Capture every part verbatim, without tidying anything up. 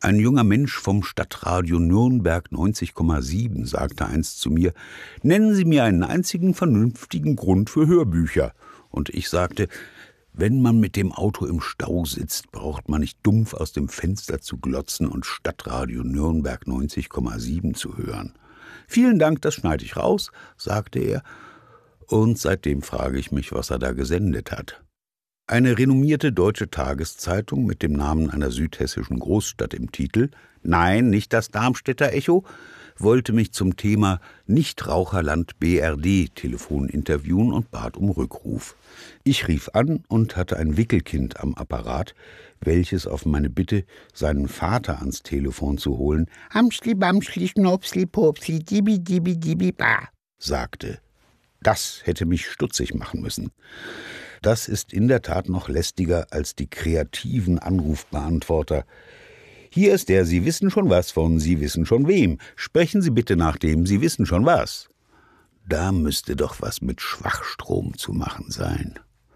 Ein junger Mensch vom Stadtradio Nürnberg neunzig Komma sieben sagte einst zu mir: Nennen Sie mir einen einzigen vernünftigen Grund für Hörbücher. Und ich sagte: Wenn man mit dem Auto im Stau sitzt, braucht man nicht dumpf aus dem Fenster zu glotzen und Stadtradio Nürnberg neunzig Komma sieben zu hören. Vielen Dank, das schneide ich raus, sagte er. Und seitdem frage ich mich, was er da gesendet hat. Eine renommierte deutsche Tageszeitung mit dem Namen einer südhessischen Großstadt im Titel, nein, nicht das Darmstädter Echo, wollte mich zum Thema Nichtraucherland B R D Telefon interviewen und bat um Rückruf. Ich rief an und hatte ein Wickelkind am Apparat, welches auf meine Bitte, seinen Vater ans Telefon zu holen, Hamschli, Bamschli, Schnopsli, Popsli, Dibi, Dibi, Dibi, Ba, sagte. Das hätte mich stutzig machen müssen. Das ist in der Tat noch lästiger als die kreativen Anrufbeantworter. Hier ist der Sie wissen schon was von Sie wissen schon wem. Sprechen Sie bitte nach dem Sie wissen schon was. Da müsste doch was mit Schwachstrom zu machen sein.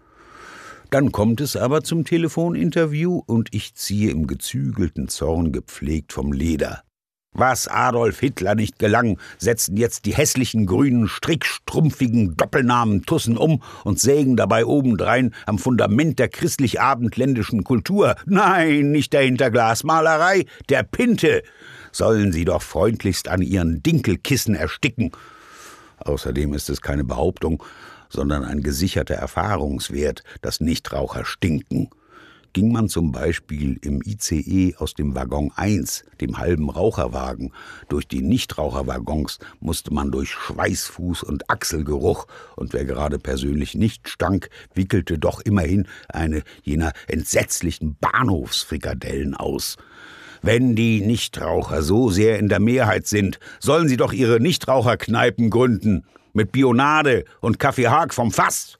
Dann kommt es aber zum Telefoninterview und ich ziehe im gezügelten Zorn gepflegt vom Leder. Was Adolf Hitler nicht gelang, setzen jetzt die hässlichen grünen, strickstrumpfigen Doppelnamen Tussen um und sägen dabei obendrein am Fundament der christlich-abendländischen Kultur. Nein, nicht der Hinterglasmalerei, der Pinte. Sollen sie doch freundlichst an ihren Dinkelkissen ersticken. Außerdem ist es keine Behauptung, sondern ein gesicherter Erfahrungswert, dass Nichtraucher stinken. Ging man zum Beispiel im I C E aus dem Waggon eins, dem halben Raucherwagen, durch die Nichtraucherwaggons, musste man durch Schweißfuß und Achselgeruch, und wer gerade persönlich nicht stank, wickelte doch immerhin eine jener entsetzlichen Bahnhofsfrikadellen aus. Wenn die Nichtraucher so sehr in der Mehrheit sind, sollen sie doch ihre Nichtraucherkneipen gründen, mit Bionade und Kaffee Haag vom Fass.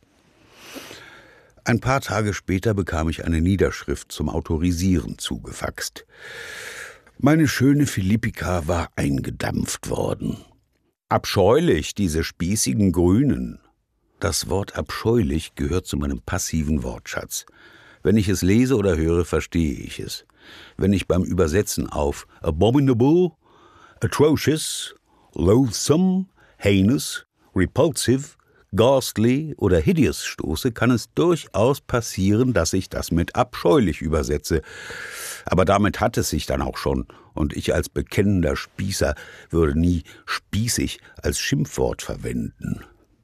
Ein paar Tage später bekam ich eine Niederschrift zum Autorisieren zugefaxt. Meine schöne Philippika war eingedampft worden. Abscheulich, diese spießigen Grünen. Das Wort abscheulich gehört zu meinem passiven Wortschatz. Wenn ich es lese oder höre, verstehe ich es. Wenn ich beim Übersetzen auf abominable, atrocious, loathsome, heinous, repulsive, ghastly oder hideous stoße, kann es durchaus passieren, dass ich das mit abscheulich übersetze. Aber damit hat es sich dann auch schon, und ich als bekennender Spießer würde nie spießig als Schimpfwort verwenden.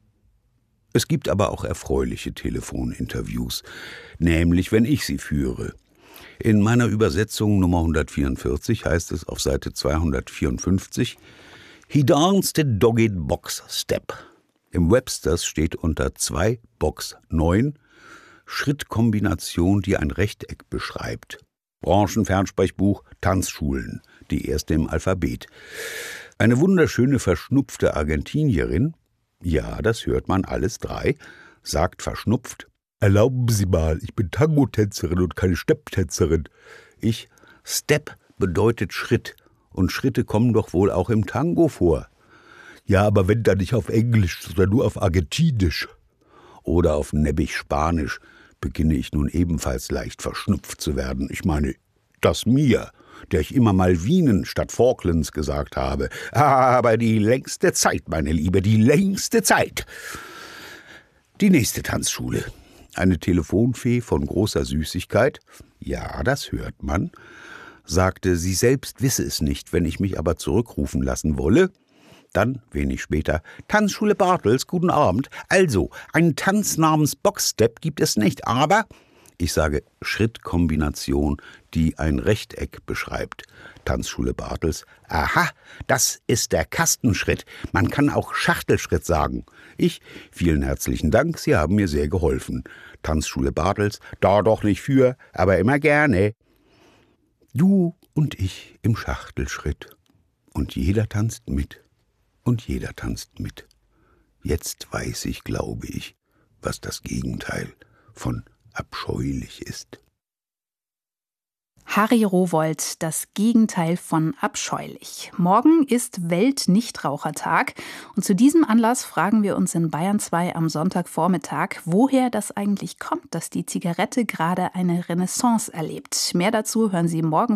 Es gibt aber auch erfreuliche Telefoninterviews, nämlich wenn ich sie führe. In meiner Übersetzung Nummer hundertvierundvierzig heißt es auf Seite zweihundertvierundfünfzig, He danced a dogged box step. Im Websters steht unter zwei Box neun Schrittkombination, die ein Rechteck beschreibt. Branchenfernsprechbuch Tanzschulen, die erste im Alphabet. Eine wunderschöne verschnupfte Argentinierin, ja, das hört man alles drei, sagt verschnupft, erlauben Sie mal, ich bin Tango-Tänzerin und keine Stepptänzerin. Ich, Step bedeutet Schritt, und Schritte kommen doch wohl auch im Tango vor. Ja, aber wenn dann nicht auf Englisch, sondern nur auf Argentinisch. Oder auf nebbig Spanisch beginne ich nun ebenfalls leicht verschnupft zu werden. Ich meine, das mir, der ich immer Malvinen statt Falklands gesagt habe. Aber die längste Zeit, meine Liebe, die längste Zeit. Die nächste Tanzschule. Eine Telefonfee von großer Süßigkeit, ja, das hört man, sagte, sie selbst wisse es nicht, wenn ich mich aber zurückrufen lassen wolle. Dann, wenig später, Tanzschule Bartels, guten Abend. Also, einen Tanz namens Boxstep gibt es nicht, aber, ich sage Schrittkombination, die ein Rechteck beschreibt. Tanzschule Bartels, aha, das ist der Kastenschritt. Man kann auch Schachtelschritt sagen. Ich, vielen herzlichen Dank, Sie haben mir sehr geholfen. Tanzschule Bartels, da doch nicht für, aber immer gerne. Du und ich im Schachtelschritt. Und jeder tanzt mit. Und jeder tanzt mit. Jetzt weiß ich, glaube ich, was das Gegenteil von abscheulich ist. Harry Rowohlt, das Gegenteil von abscheulich. Morgen ist Welt-Nichtrauchertag und zu diesem Anlass fragen wir uns in Bayern zwei am Sonntagvormittag, woher das eigentlich kommt, dass die Zigarette gerade eine Renaissance erlebt. Mehr dazu hören Sie morgen